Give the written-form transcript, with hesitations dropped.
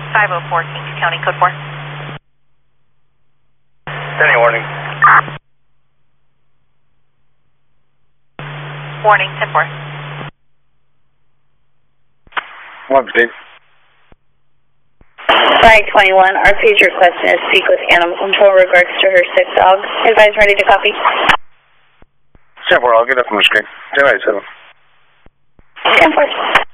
504 Kings County, code 4. Any warning? Warning, 10-4. 115. Flag 21, our page request is speak with Animal Control regards to her sick dog. Advise ready to copy. 10-4, I'll get up from the screen. 10-8, 7. 10-4.